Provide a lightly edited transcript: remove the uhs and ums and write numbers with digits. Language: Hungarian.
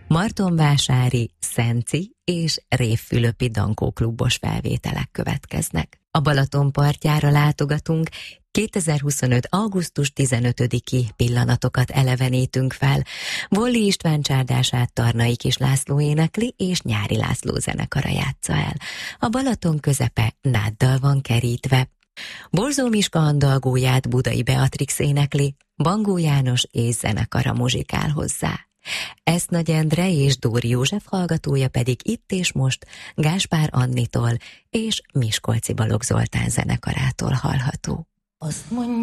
Martonvásári, Szenci és Révfülöpi dankóklubos felvételek következnek. A Balaton partjára látogatunk, 2025. augusztus 15-i pillanatokat elevenítünk fel. Volli István csárdását Tarnai Kis László énekli és Nyári László zenekara játsza el. A Balaton közepe náddal van kerítve. Borzó Miska andalgóját Budai Beatrix énekli, Bangó János és zenekara muzsikál hozzá. Ezt Nagy Endre és Dóri József hallgatója pedig itt és most Gáspár Annitól és Miskolci Balogh Zoltán zenekarától hallható. Azt mondja,